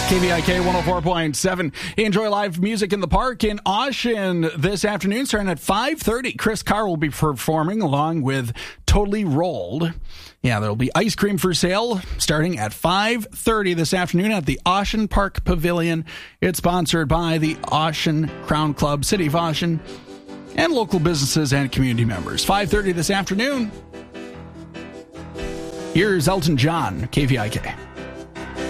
KVIK 104.7. Enjoy live music in the park in Ocean this afternoon, starting at 5:30. Chris Carr will be performing along with Totally Rolled. Yeah, there'll be ice cream for sale starting at 5:30 this afternoon at the Ocean Park Pavilion. It's sponsored by the Ocean Crown Club, City of Ocean, and local businesses and community members. 5:30 this afternoon. Here's Elton John, KVIK.